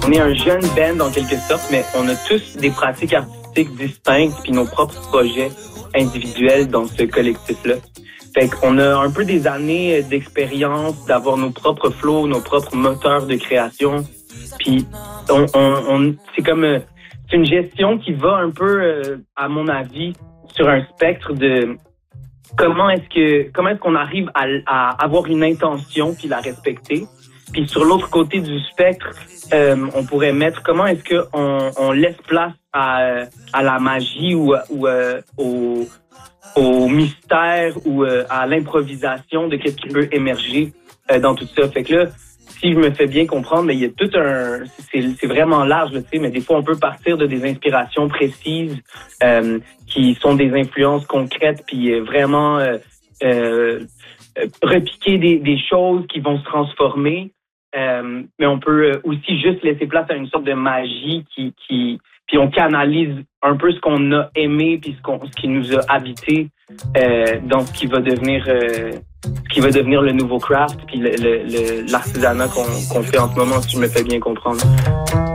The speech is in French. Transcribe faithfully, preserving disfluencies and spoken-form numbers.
on est un jeune band en quelque sorte, mais on a tous des pratiques artistiques distinctes puis nos propres projets individuels dans ce collectif-là. Fait qu'on a un peu des années d'expérience, d'avoir nos propres flows, nos propres moteurs de création. Puis on, on, on c'est comme euh, c'est une gestion qui va un peu, euh, à mon avis, sur un spectre de comment est-ce que comment est-ce qu'on arrive à, à avoir une intention puis la respecter. Puis sur l'autre côté du spectre, euh, on pourrait mettre comment est-ce que on, on laisse place à, à la magie ou, ou euh, au, au mystère ou euh, à l'improvisation de qu'est-ce qui peut émerger euh, dans tout ça. Fait que là, si je me fais bien comprendre, mais il y a tout un, c'est, c'est vraiment large, tu sais, mais des fois on peut partir de des inspirations précises euh, qui sont des influences concrètes, puis vraiment euh, euh, repiquer des, des choses qui vont se transformer. Euh, mais on peut aussi juste laisser place à une sorte de magie qui, qui puis on canalise un peu ce qu'on a aimé puis ce, qu'on, ce qui nous a habité euh, dans ce qui va devenir euh, ce qui va devenir le nouveau craft puis le, le, le, l'artisanat qu'on, qu'on fait en ce moment, si je me fais bien comprendre.